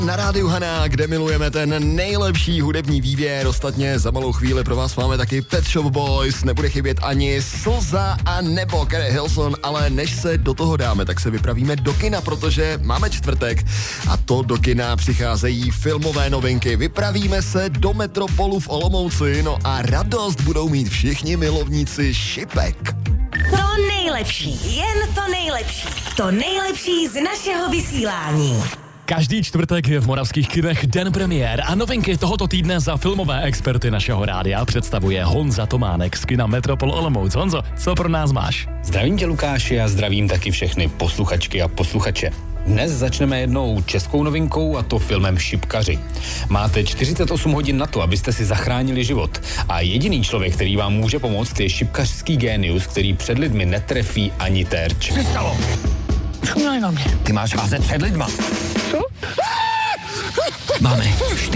Na rádiu Haná, kde milujeme ten nejlepší hudební výběr. Ostatně za malou chvíli pro vás máme taky Pet Shop Boys, nebude chybět ani Slza a nebo Keri Hilson, ale než se do toho dáme, tak se vypravíme do kina, protože máme čtvrtek a to do kina přicházejí filmové novinky. Vypravíme se do Metropolu v Olomouci, no a radost budou mít všichni milovníci šipek. To nejlepší, jen to nejlepší. To nejlepší z našeho vysílání. Každý čtvrtek je v moravských kinech den premiér a novinky tohoto týdne za filmové experty našeho rádia představuje Honza Tománek z kina Metropol Olomouc. Honzo, co pro nás máš? Zdravím tě, Lukáši, a zdravím taky všechny posluchačky a posluchače. Dnes začneme jednou českou novinkou, a to filmem Šipkaři. Máte 48 hodin na to, abyste si zachránili život. A jediný člověk, který vám může pomoct, je šipkařský génius, který před lidmi netrefí ani terč. Přestalo! Šumili na mě. Ty máš házet před lidma. Co? Máme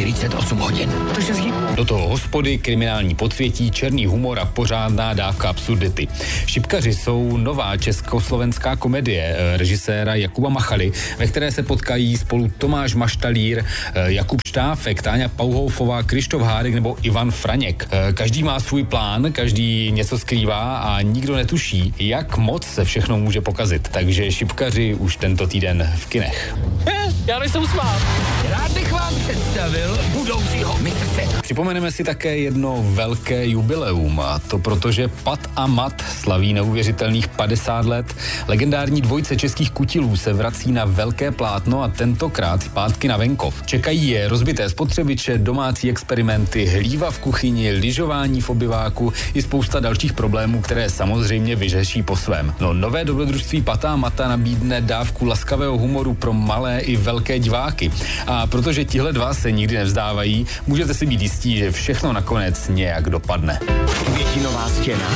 48 hodin. To se zhýb. Do toho hospody, kriminální podsvětí, černý humor a pořádná dávka absurdity. Šipkaři jsou nová československá komedie režiséra Jakuba Machaly, ve které se potkají spolu Tomáš Maštalír, Jakub Štáfek, Táňa Pauhoufová, Krištof Hádek nebo Ivan Franěk. Každý má svůj plán, každý něco skrývá a nikdo netuší, jak moc se všechno může pokazit. Takže Šipkaři už tento týden v kinech. Já nejsem smát. Rád bych vám představil budoucího mistře. Připomeneme si také jedno velké jubileum, a to protože Pat a Mat slaví neuvěřitelných 50 let. Legendární dvojice českých kutilů se vrací na velké plátno a tentokrát zpátky na venkov. Čekají je rozbité spotřebiče, domácí experimenty, hlíva v kuchyni, lyžování v obyváku i spousta dalších problémů, které samozřejmě vyřeší po svém. No, nové dobrodružství Pata a Mata nabídne dávku laskavého humoru pro malé i velké diváky. A protože tihle dva se nikdy nevzdávají, můžete si být jistí, že všechno nakonec nějak dopadne. Květinová stěna,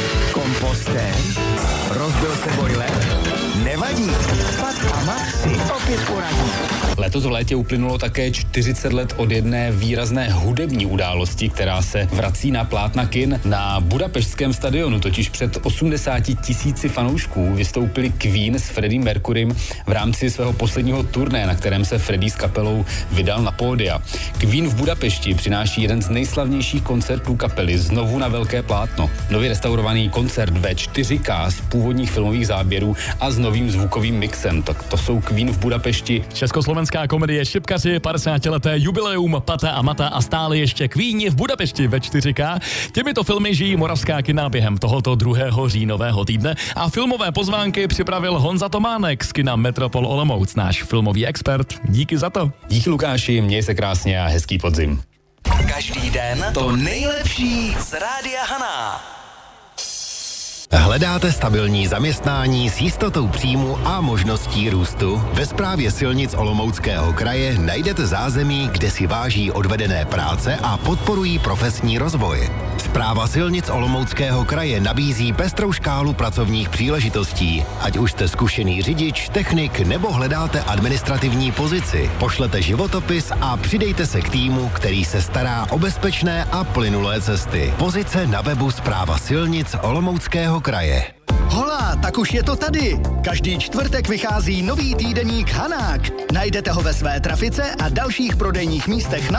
kompostér, rozbil se bojler, nevadí, Pat a Mat si opět poradí. Letos v létě uplynulo také 40 let od jedné výrazné hudební události, která se vrací na plátna kin. Na Budapešťském stadionu totiž před 80 000 fanoušků vystoupili Queen s Freddiem Mercurym v rámci svého posledního turné, na kterém se Freddie s kapelou vydal na pódia. Queen v Budapešti přináší jeden z nejslavnějších koncertů kapely znovu na velké plátno. Nově restaurovaný koncert ve 4K z původních filmových záběrů a s novým zvukovým mixem. Tak to jsou Queen v Budapešti. Československá komedie Šipkaři, 50leté jubileum Pata a Mata a stále ještě Queeni v Budapešti ve 4K. Těmito filmy žijí moravská kina během tohoto 2. říjnového týdne a filmové pozvánky připravil Honza Tománek z kina Metropol Olomouc, náš filmový expert. Díky za to. Díky, Lukáši, měj se krásně a hezký podzim. Každý den to nejlepší z Rádia Haná. Hledáte stabilní zaměstnání s jistotou příjmu a možností růstu? Ve Správě silnic Olomouckého kraje najdete zázemí, kde si váží odvedené práce a podporují profesní rozvoj. Správa silnic Olomouckého kraje nabízí pestrou škálu pracovních příležitostí. Ať už jste zkušený řidič, technik nebo hledáte administrativní pozici, pošlete životopis a přidejte se k týmu, který se stará o bezpečné a plynulé cesty. Pozice na webu Správa silnic Olomouckého kraje. Hola, tak už je to tady. Každý čtvrtek vychází nový týdeník Hanák. Najdete ho ve své trafice a dalších prodejních místech na